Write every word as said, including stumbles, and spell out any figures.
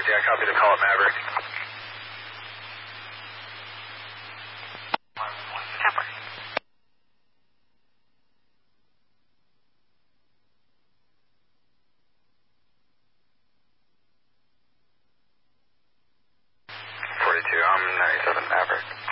Yeah, copy the call at Maverick. Chopper. forty-two, I'm ninety-seven Maverick.